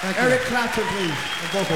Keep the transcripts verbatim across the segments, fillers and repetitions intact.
Eric Clapton, please. Vocal.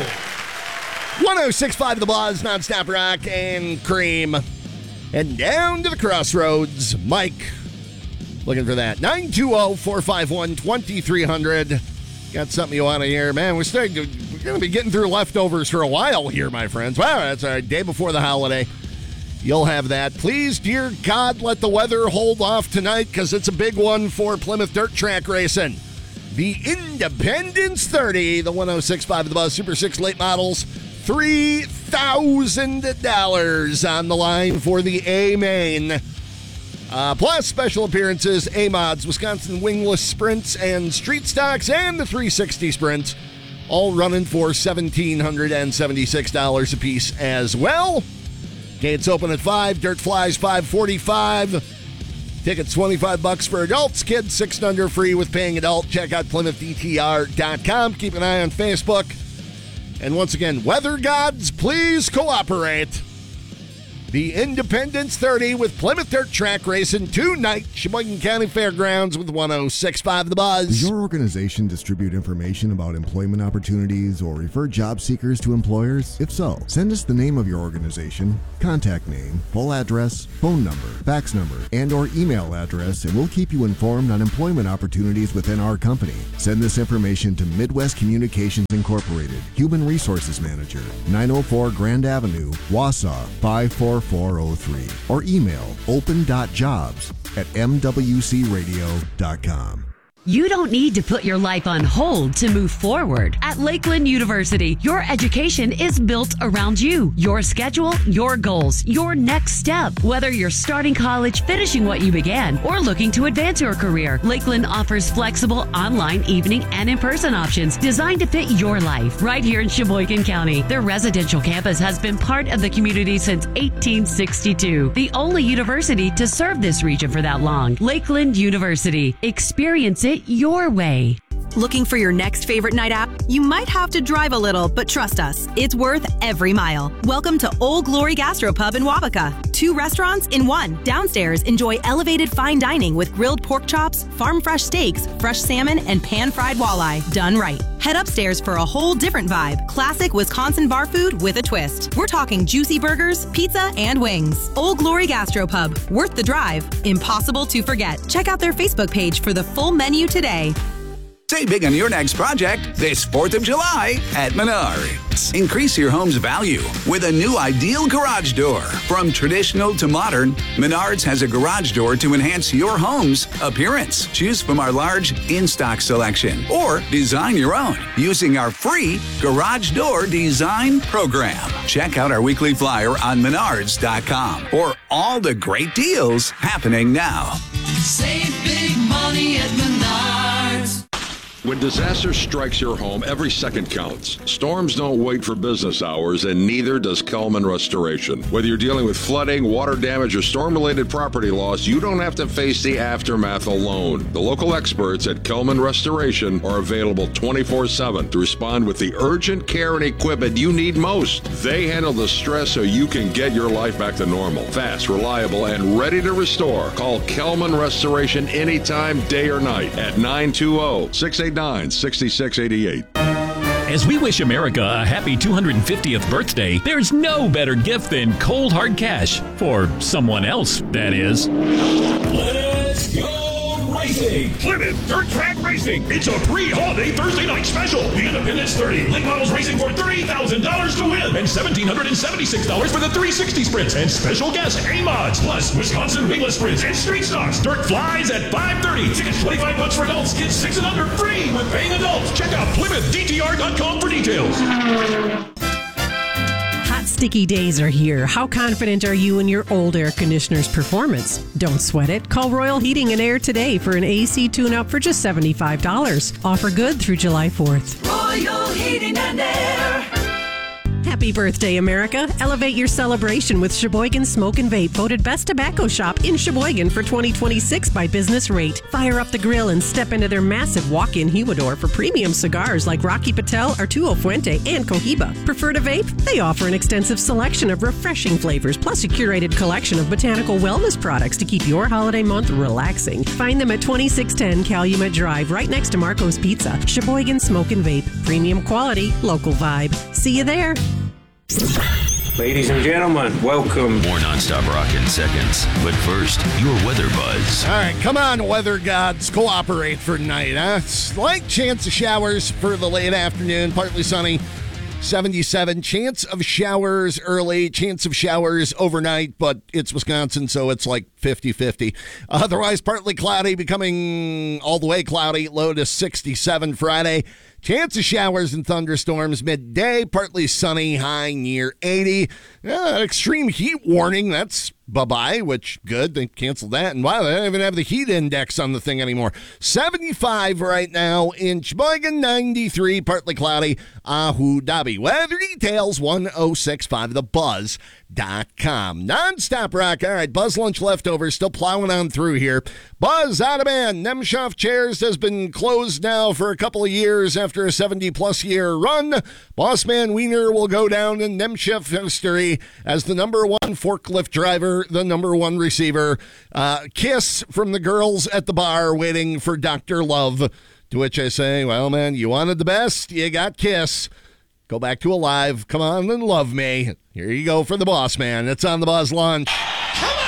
one oh six point five The Buzz, nonstop rock and cream. And down to the crossroads, Mike. Looking for that. nine two zero, four five one, two three zero zero. Got something you want to hear? Man, we're starting to, we're going to be getting through leftovers for a while here, my friends. Wow, that's a day before the holiday. You'll have that. Please, dear God, let the weather hold off tonight because it's a big one for Plymouth Dirt Track Racing. The Independence thirty, the one oh six point five The Buzz Super six late models, three thousand dollars on the line for the A-Main. Uh, plus special appearances, A-Mods, Wisconsin Wingless Sprints and Street Stocks, and the three sixty Sprints, all running for one thousand seven hundred seventy-six dollars a piece as well. Gates open at five, Dirt Flies five forty-five. Tickets twenty-five bucks for adults, kids six and under free with paying adult. Check out Plymouth D T R dot com. Keep an eye on Facebook. And once again, weather gods, please cooperate. The Independence thirty with Plymouth Dirt Track Racing tonight, Sheboygan County Fairgrounds with one oh six point five The Buzz. Does your organization distribute information about employment opportunities or refer job seekers to employers? If so, send us the name of your organization, contact name, full address, phone number, fax number, and or email address, and we'll keep you informed on employment opportunities within our company. Send this information to Midwest Communications Incorporated, Human Resources Manager, nine oh four Grand Avenue, Wausau, five four four oh three, or email open dot jobs at m w c radio dot com. You don't need to put your life on hold to move forward. At Lakeland University, your education is built around you, your schedule, your goals, your next step. Whether you're starting college, finishing what you began, or looking to advance your career, Lakeland offers flexible online, evening, and in-person options designed to fit your life. Right here in Sheboygan County, their residential campus has been part of the community since eighteen sixty-two. The only university to serve this region for that long. Lakeland University. Experience it your way. Looking for your next favorite night out? You might have to drive a little, but trust us, it's worth every mile. Welcome to Old Glory Gastropub in Wabaka. Two restaurants in one. Downstairs, enjoy elevated fine dining with grilled pork chops, farm fresh steaks, fresh salmon, and pan-fried walleye. Done right. Head upstairs for a whole different vibe. Classic Wisconsin bar food with a twist. We're talking juicy burgers, pizza, and wings. Old Glory Gastropub. Worth the drive. Impossible to forget. Check out their Facebook page for the full menu today. Save big on your next project this fourth of July at Menards. Increase your home's value with a new ideal garage door. From traditional to modern, Menards has a garage door to enhance your home's appearance. Choose from our large in-stock selection or design your own using our free Garage Door Design Program. Check out our weekly flyer on menards dot com for all the great deals happening now. Save big money at Menards. When disaster strikes your home, every second counts. Storms don't wait for business hours, and neither does Kelman Restoration. Whether you're dealing with flooding, water damage, or storm-related property loss, you don't have to face the aftermath alone. The local experts at Kelman Restoration are available twenty-four seven to respond with the urgent care and equipment you need most. They handle the stress so you can get your life back to normal. Fast, reliable, and ready to restore. Call Kelman Restoration anytime, day or night at nine two zero, six eight nine, six six eight eight. As we wish America a happy two hundred fiftieth birthday, there's no better gift than cold hard cash. For someone else, that is. Let's go racing! Plymouth Dirt Track Racing! It's a pre-holiday Thursday night special! The Independence thirty. Late models racing for thirty thousand dollars to win! And one thousand seven hundred seventy-six dollars for the three sixty Sprints! And special guest A-Mods! Plus Wisconsin Wingless Sprints and Street Stocks! Dirt Flies at five thirty! Tickets twenty-five bucks for adults, kids six and under free with paying adults! Check out Plymouth D T R dot com for details! Hot, sticky days are here. How confident are you in your old air conditioner's performance? Don't sweat it. Call Royal Heating and Air today for an A C tune-up for just seventy-five dollars. Offer good through July fourth. Royal Heating and Air. Happy birthday, America. Elevate your celebration with Sheboygan Smoke and Vape, voted Best Tobacco Shop in Sheboygan for twenty twenty-six by Business Rate. Fire up the grill and step into their massive walk-in humidor for premium cigars like Rocky Patel, Arturo Fuente, and Cohiba. Prefer to vape? They offer an extensive selection of refreshing flavors, plus a curated collection of botanical wellness products to keep your holiday month relaxing. Find them at twenty-six ten Calumet Drive, right next to Marco's Pizza. Sheboygan Smoke and Vape. Premium quality, local vibe. See you there. Ladies and gentlemen, welcome. More nonstop rock in seconds. But first, your weather buzz. All right, come on, weather gods, cooperate for tonight, huh? Slight chance of showers for the late afternoon, partly sunny. seventy-seven. Chance of showers early, chance of showers overnight, but it's Wisconsin, so it's like fifty-fifty. Otherwise, partly cloudy, becoming all the way cloudy, low to sixty-seven Friday. Chance of showers and thunderstorms midday, partly sunny, high near eighty. Uh, extreme heat warning, that's bye-bye, which good, they canceled that. And wow, they don't even have the heat index on the thing anymore. seventy-five right now in Sheboygan, ninety-three, partly cloudy, Abu Dhabi. Weather details, one oh six point five the buzz dot com. Non-stop rock. All right, Buzz Lunch leftovers still plowing on through here. Buzz out of band. Nemshoff Chairs has been closed now for a couple of years after a seventy-plus year run. Bossman Wiener will go down in Nemshoff history as the number one forklift driver, the number one receiver. Uh, kiss from the girls at the bar waiting for Doctor Love. To which I say, well, man, you wanted the best. You got Kiss. Go back to Alive. Come on and love me. Here you go for the boss, man. It's on the Buzz Lunch. Come